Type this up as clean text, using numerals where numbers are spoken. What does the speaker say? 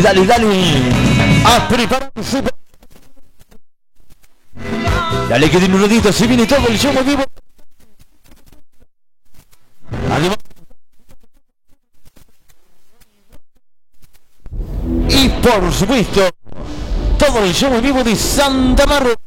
Dale, dale. A prepararse. Dale que tiene un ratito, se viene todo el show en vivo. Además. Y por supuesto, todo el show en vivo de Santa Marta.